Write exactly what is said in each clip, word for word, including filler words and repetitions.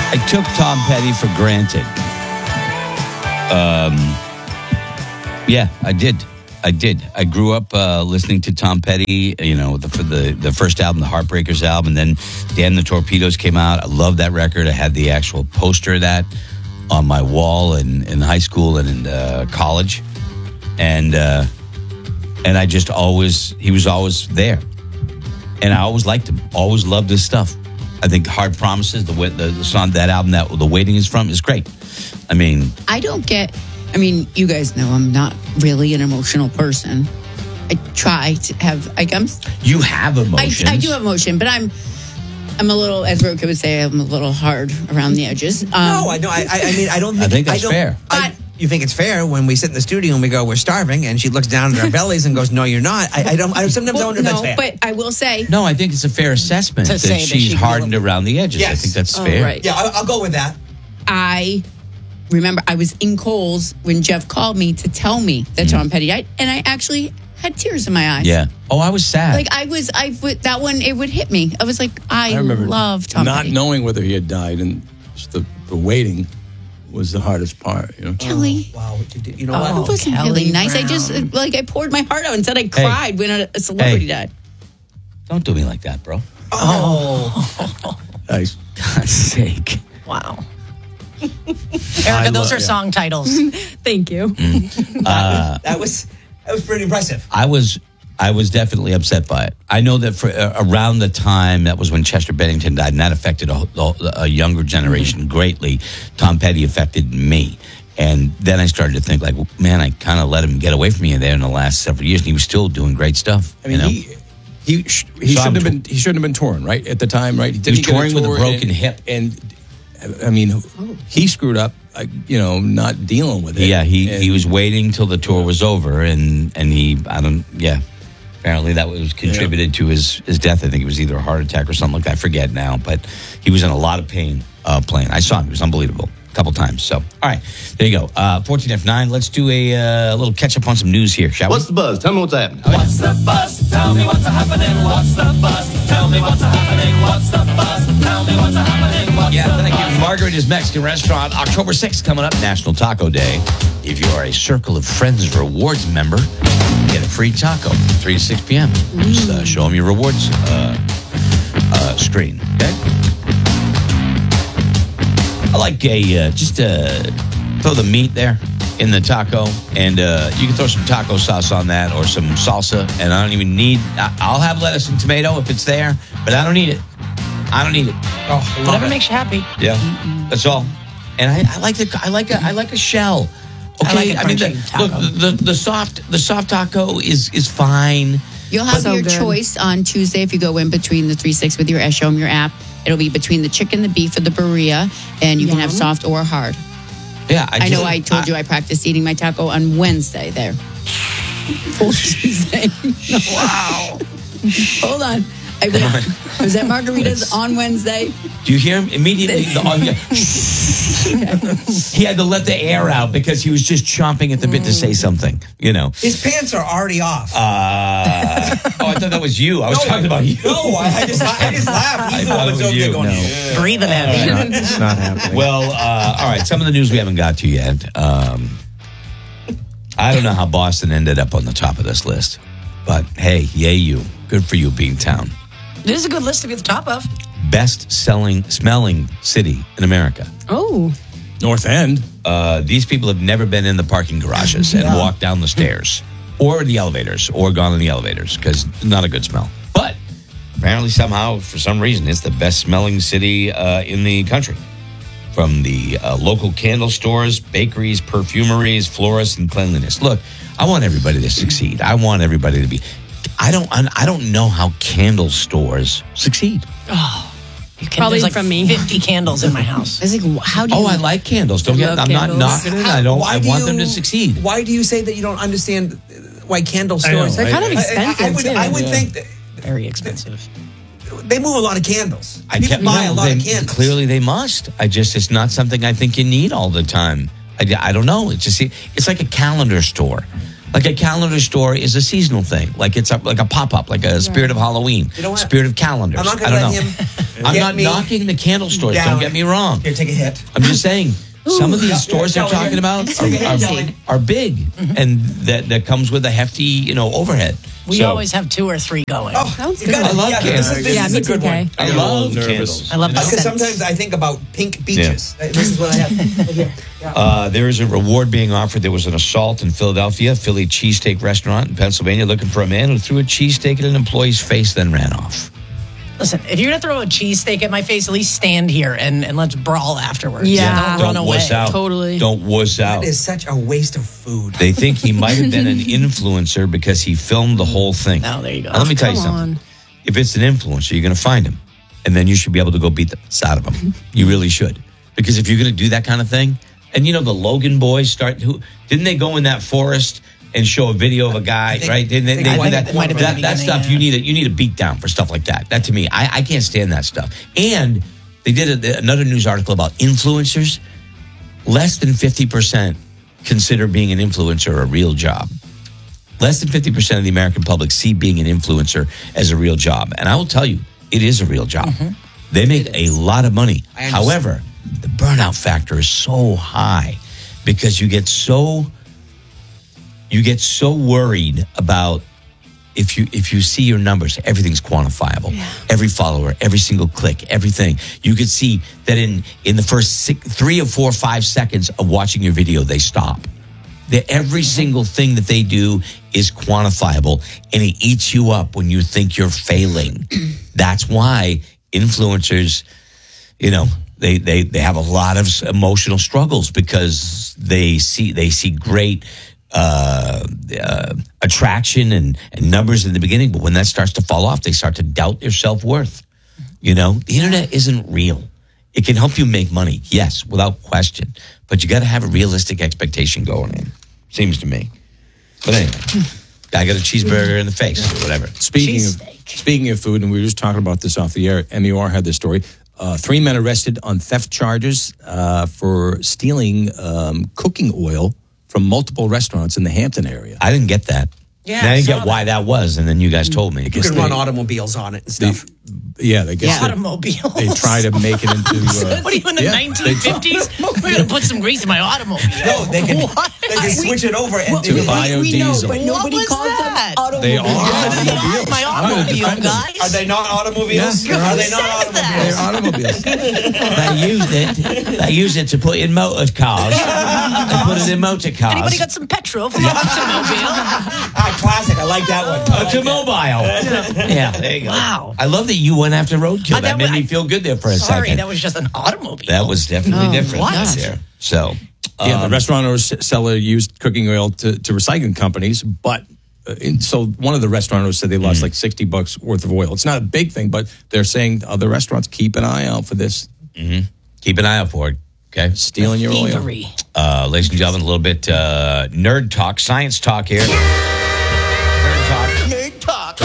I took Tom Petty for granted. Um, yeah, I did. I did. I grew up uh, listening to Tom Petty, you know, the, the the first album, the Heartbreakers album, and then Damn the Torpedoes came out. I loved that record. I had the actual poster of that on my wall in, in high school and in uh, college. And uh, and I just always, he was always there. And I always liked him, always loved his stuff. I think Hard Promises, the, the, the song, that album that The Waiting is from, is great. I mean... I don't get... I mean, you guys know I'm not really an emotional person. I try to have... Like, I'm, you have emotions. I, I do have emotion, but I'm I'm a little, as Roka would say, I'm a little hard around the edges. Um, no, I know. I, I mean, I don't think... I think that's I fair. I, you think it's fair when we sit in the studio and we go, we're starving, and she looks down at our bellies and goes, no, you're not. I, I don't. I sometimes well, I wonder no, if that's fair. But I will say... No, I think it's a fair assessment that, that she's she hardened around the edges. Yes. I think that's Oh, fair. right. Yeah, I'll, I'll go with that. I remember I was in Kohl's when Jeff called me to tell me that Tom Petty died, and I actually had tears in my eyes. Yeah. Oh, I was sad. Like I was, I would, that one, it would hit me. I was like, I, I remember love Tom not Petty. knowing whether he had died, and just the, the waiting was the hardest part. You know, Kelly. Oh, wow. You, you know Oh, what? it wasn't Kelly really nice. I Brown. just, like, I poured my heart out and said I cried when a, a celebrity Hey. died. Don't do me like that, bro. Oh. nice. God's sake. Wow. I Erica, those love- are yeah. song titles. Thank you. Uh, that was that was pretty impressive. I was I was definitely upset by it. I know that for uh, around the time that was when Chester Bennington died, and that affected a, a, a younger generation Mm-hmm. greatly. Tom Petty affected me, and then I started to think, like, well, man, I kind of let him get away from me there in the last several years, and he was still doing great stuff. I mean, you know? he he sh- he So I'm shouldn't have t- been he shouldn't have been torn right at the time, right? He was didn't get touring with a tour broken and- hip. and I mean, he screwed up, like, you know, not dealing with it. Yeah, he, And- he was waiting till the tour was over, and, and he, I don't, yeah. Apparently that was contributed to his, his death. I think it was either a heart attack or something like that. I forget now, but he was in a lot of pain uh, playing. I saw him. It was unbelievable a couple times. So, all right, there you go. Uh, fourteen F nine. Let's do a uh, little catch up on some news here, shall What's we? the buzz? Tell me what's happening. What's the buzz? Tell me what's happening. What's the buzz? Tell me what's happening. What's the buzz? Tell me what's happening. What's Yeah, the thank buzz? you. Margarita's Mexican Restaurant, October sixth coming up, National Taco Day. If you are a Circle of Friends Rewards member, you get a free taco, three to six p.m. Just uh, show them your rewards uh, uh, screen, okay? I like a, uh, just uh, throw the meat there in the taco, and uh, you can throw some taco sauce on that or some salsa, and I don't even need, I- I'll have lettuce and tomato if it's there, but I don't need it. I don't need it. Oh, love Whatever it. makes you happy. Yeah, that's all. And I, I like the I like a I like a shell. I Okay, like a mean the, crunchy taco. look, the the soft the soft taco is is fine. You'll have So your good. choice on Tuesday if you go in between the three six with your Eshom, your app. It'll be between the chicken, the beef, or the burrilla, and you can have soft or hard. Yeah, I, I know just- I told you I practiced eating my taco on Wednesday there. Full Tuesday. Wow. Hold on. I, went, I was at Margarita's on Wednesday. Do you hear him immediately? The, oh, yeah. He had to let the air out because he was just chomping at the bit to say something. You know. His pants are already off. Uh, oh, I thought that was you. I was talking about you. No, I, I just I just laughed. I He's the thought one it that's was over you. there going, No. yeah. Breathing at me. It's not, it's not happening. Well, uh, all right. Some of the news we haven't got to yet. Um, I don't know how Boston ended up on the top of this list, but hey, yay you! Good for you, Beantown. It is a good list to be at the top of. Best selling smelling city in America. Oh. North End. Uh, these people have never been in the parking garages and walked down the stairs or in the elevators or gone in the elevators because not a good smell. But apparently, somehow, for some reason, it's the best smelling city uh, in the country. From the uh, local candle stores, bakeries, perfumeries, florists, and cleanliness. Look, I want everybody to succeed. I want everybody to be. I don't. I don't know how candle stores succeed. You can, Probably there's like from me. fifty candles in my house. I was like, how do you... Oh, I like candles. Don't I get. love I'm candles. not knocking it. I don't. Why I do want you- them to succeed. Why do you say that you don't understand why candle I know, stores? They're kind of I- I- expensive, I, would, too. I would Yeah. think that Very expensive. they move a lot of candles. I People kept- buy no, a lot they- of candles. Clearly, they must. I just. It's not something I think you need all the time. I, I don't know. It's just. It's like a calendar store. Like a calendar store is a seasonal thing. Like it's a, like a pop-up, like a spirit of Halloween, You know what? spirit of calendars. I'm not I going to don't let know. him I'm get not me knocking the candle stores. down. Don't get me wrong. Here, take a hit. I'm just saying, some of these Yeah, stores yeah, they're tell talking me. about Take a are, hit, are, Kelly. are big, and that, that comes with a hefty, you know, overhead. We So, always have two or three going. Oh, Sounds you good. gotta- I love yeah, candles. This is, this Yeah, is me a too, good Kay. one. I get a little love nervous. candles. I love the Because scents. sometimes I think about pink beaches. This is what I have. Here. Yeah. Uh, there is a reward being offered. There was an assault in Philadelphia, Philly cheesesteak restaurant in Pennsylvania, looking for a man who threw a cheesesteak at an employee's face, then ran off. Listen, if you're going to throw a cheesesteak at my face, at least stand here and, and let's brawl afterwards. Yeah. Don't run away. wuss out. Totally. Don't wuss out. That is such a waste of food. They think he might have been an influencer because he filmed the whole thing. Oh, there you go. Now, let me tell you Come something. on. If it's an influencer, you're going to find him, and then you should be able to go beat the piss out of him. You really should, because if you're going to do that kind of thing, and you know the Logan boys start who didn't they go in that forest and show a video of a guy, think- right? Didn't they, I think they it do might that? have- might have been that, the that beginning, stuff yeah. you need a you need a beat down for stuff like that. That to me, I, I can't stand that stuff. And they did a, another news article about influencers. Less than fifty percent consider being an influencer a real job. Less than fifty percent of the American public see being an influencer as a real job. And I will tell you, it is a real job. They make a lot of money. I understand. However, the burnout factor is so high because you get so you get so worried about if you if you see your numbers, everything's quantifiable. Every follower, every single click, everything. You could see that in in the first six, three or four, five seconds of watching your video, they stop. That every single thing that they do is quantifiable, and it eats you up when you think you're failing. That's why influencers, you know, they, they, they have a lot of emotional struggles because they see they see great uh, uh, attraction and, and numbers in the beginning, but when that starts to fall off, they start to doubt their self-worth. You know, the internet isn't real. It can help you make money, yes, without question, but you got to have a realistic expectation going in. Seems to me. But anyway, guy got a cheeseburger in the face or whatever. Speaking of Cheesesteak. speaking of food, and we were just talking about this off the air. M U R had this story. Uh, three men arrested on theft charges uh, for stealing um, cooking oil from multiple restaurants in the Hampton area. I didn't get that. Yeah, And I I didn't saw get why that was, and then you guys told me. You guess can they- run automobiles on it and They, stuff. yeah, they guess Yeah. they, Automobiles. they try to make it into. Uh, What are you in the yeah, nineteen fifties? We're going to put some grease in my automobile. No, they can, What? they can switch it over and To do bio- we know, biodiesel. but nobody What was calls that? them automobiles. They are automobiles. My I'm gonna automobile, defend them. guys. Are they not automobiles? Yeah. Are Who they not says that? They're automobiles? automobiles. They used it. They used it to put in motor cars. They put it in motor cars. Anybody got some petrol from an automobile? Ah, classic. I like that one. Automobile. Yeah, there you go. Wow. I love that you went after roadkill. Uh, that that made was- me feel good there for a Sorry, second. that was just an automobile. That was definitely Oh, different what? right there. So, Yeah, the um, restaurateurs sell used cooking oil to, to recycling companies, but uh, in, so one of the restaurateurs said they lost like sixty bucks worth of oil. It's not a big thing, but they're saying other restaurants keep an eye out for this, keep an eye out for it. Okay. stealing your oil. Thievery. Uh, ladies and gentlemen, a little bit uh, nerd talk, science talk here. Nerd talk. Nerd talk.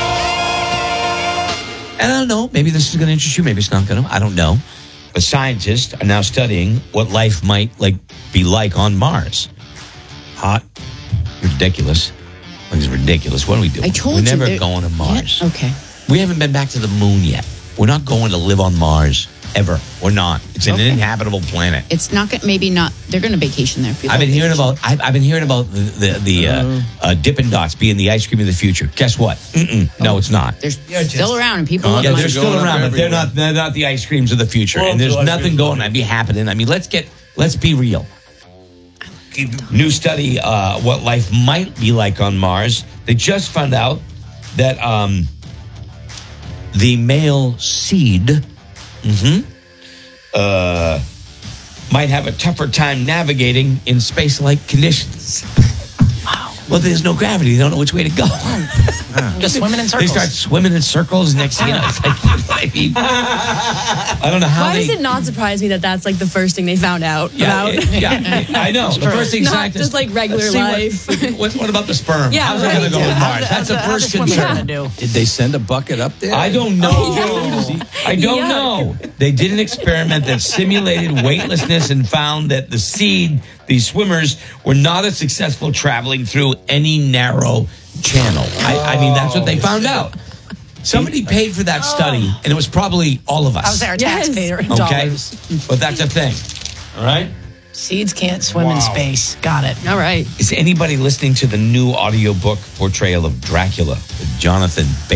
And I don't know, maybe this is going to interest you, maybe it's not going to. I don't know. But scientists are now studying what life might like be like on Mars. Hot, ridiculous. Like, it's ridiculous. What are we doing? I told We're you. never they're- going to Mars. Yeah, okay. We haven't been back to the moon yet. We're not going to live on Mars ever. We're not. It's an Okay. uninhabitable planet. It's not gonna, maybe not. They're going to vacation there. I've been hearing about. I've, I've been hearing about the the, the uh, uh, Dippin' Dots being the ice cream of the future. Guess what? Mm-mm. No, it's not. They're Yeah, just- still around, and people love Yeah, them. they're They're still going up around, but they're everywhere. not. They're not the ice creams of the future. Well, And there's ice nothing creams going of the to be happening. I mean, let's get. Let's be real. New study, uh, what life might be like on Mars. They just found out that um, the male seed mhm, uh, might have a tougher time navigating in space-like conditions. Wow. Well, there's no gravity. They don't know which way to go. Just swimming in They circles. start swimming in circles. Next thing you know, it's like, I mean, I don't know how Why they. does it not surprise me that that's like the first thing they found out Yeah, about? it- yeah, I know. The first thing Not scientists- just, like, regular let's see life. What, what, what about the sperm? Yeah, How's it right. going to go with Yeah. Mars? How's That's the- the how's first the swimming concern. gonna do? Did they send a bucket up there? I don't know. Oh, I don't Yeah. know. They did an experiment that simulated weightlessness and found that the seed, these swimmers, were not as successful traveling through any narrow channel. I, I mean, that's what they found out. Somebody paid for that study, and it was probably all of us. I was our Yes. taxpayer Okay, dollars. but that's a thing. All right. Seeds can't swim in space. Got it. All right. Is anybody listening to the new audiobook portrayal of Dracula with Jonathan